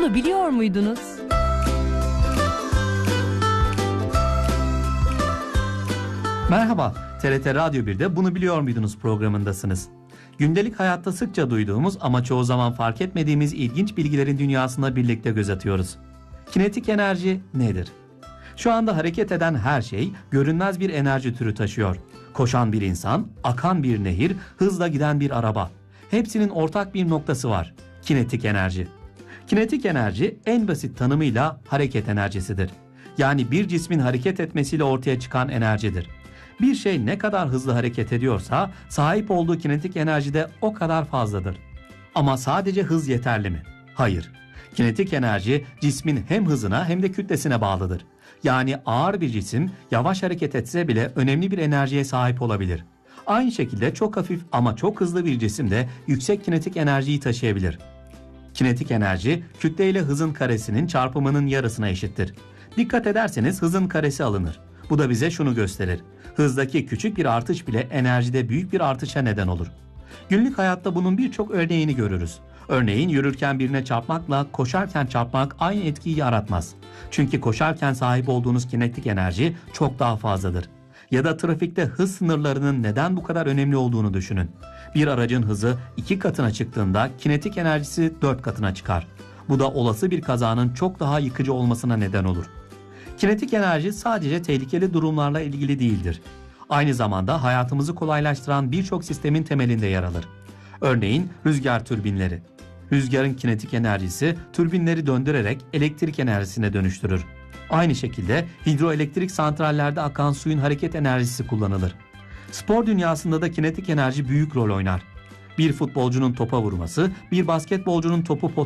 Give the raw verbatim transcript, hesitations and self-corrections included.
Bunu biliyor muydunuz? Merhaba, T R T Radyo bir'de Bunu Biliyor Muydunuz programındasınız. Gündelik hayatta sıkça duyduğumuz ama çoğu zaman fark etmediğimiz ilginç bilgilerin dünyasına birlikte göz atıyoruz. Kinetik enerji nedir? Şu anda hareket eden her şey görünmez bir enerji türü taşıyor. Koşan bir insan, akan bir nehir, hızla giden bir araba. Hepsinin ortak bir noktası var. Kinetik enerji. Kinetik enerji en basit tanımıyla hareket enerjisidir. Yani bir cismin hareket etmesiyle ortaya çıkan enerjidir. Bir şey ne kadar hızlı hareket ediyorsa sahip olduğu kinetik enerji de o kadar fazladır. Ama sadece hız yeterli mi? Hayır. Kinetik enerji cismin hem hızına hem de kütlesine bağlıdır. Yani ağır bir cisim yavaş hareket etse bile önemli bir enerjiye sahip olabilir. Aynı şekilde çok hafif ama çok hızlı bir cisim de yüksek kinetik enerjiyi taşıyabilir. Kinetik enerji kütle ile hızın karesinin çarpımının yarısına eşittir. Dikkat ederseniz hızın karesi alınır. Bu da bize şunu gösterir. Hızdaki küçük bir artış bile enerjide büyük bir artışa neden olur. Günlük hayatta bunun birçok örneğini görürüz. Örneğin yürürken birine çarpmakla koşarken çarpmak aynı etkiyi yaratmaz. Çünkü koşarken sahip olduğunuz kinetik enerji çok daha fazladır. Ya da trafikte hız sınırlarının neden bu kadar önemli olduğunu düşünün. Bir aracın hızı iki katına çıktığında kinetik enerjisi dört katına çıkar. Bu da olası bir kazanın çok daha yıkıcı olmasına neden olur. Kinetik enerji sadece tehlikeli durumlarla ilgili değildir. Aynı zamanda hayatımızı kolaylaştıran birçok sistemin temelinde yer alır. Örneğin rüzgar türbinleri. Rüzgarın kinetik enerjisi türbinleri döndürerek elektrik enerjisine dönüştürür. Aynı şekilde hidroelektrik santrallerde akan suyun hareket enerjisi kullanılır. Spor dünyasında da kinetik enerji büyük rol oynar. Bir futbolcunun topa vurması, bir basketbolcunun topu